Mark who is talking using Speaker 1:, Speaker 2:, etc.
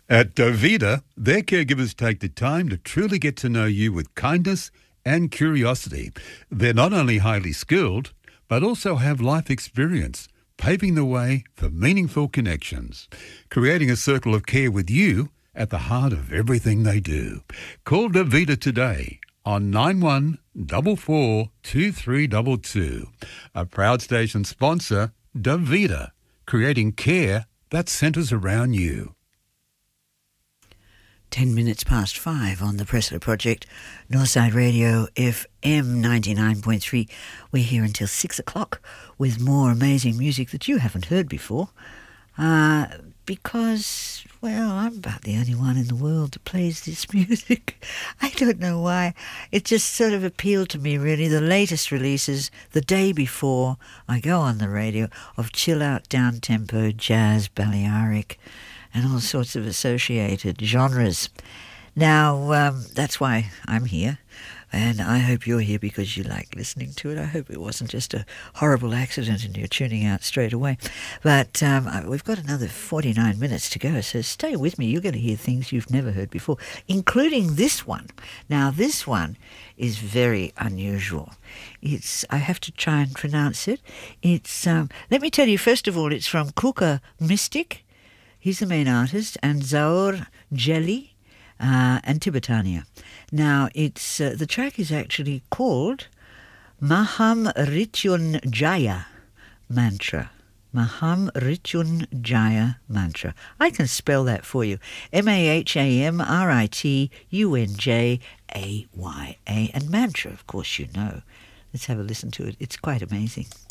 Speaker 1: At Dovita, their caregivers take the time to truly get to know you with kindness and curiosity. They're not only highly skilled, but also have life experience, paving the way for meaningful connections, creating a circle of care with you at the heart of everything they do. Call Dovita today on 91442322. A proud station sponsor, Dovita, creating care that centres around you.
Speaker 2: 10 minutes past 5 on the Pressler Project, Northside Radio FM 99.3. We're here until 6 o'clock with more amazing music that you haven't heard before. Because, well, I'm about the only one in the world that plays this music. I don't know why. It just sort of appealed to me, really. The latest releases, the day before I go on the radio, of chill-out, down-tempo, jazz, Balearic, and all sorts of associated genres. Now, that's why I'm here, and I hope you're here because you like listening to it. I hope it wasn't just a horrible accident and you're tuning out straight away. But we've got another 49 minutes to go, so stay with me. You're going to hear things you've never heard before, including this one. Now, this one is very unusual. I have to try and pronounce it. Let me tell you, first of all, it's from Kuka Mystic. He's the main artist, and Zaur Jelly and Tibetania. Now, the track is actually called Maham Rityunjaya Mantra. Maham Rityunjaya Mantra. I can spell that for you. MAHAMRITUNJAYA. And mantra, of course, you know. Let's have a listen to it. It's quite amazing.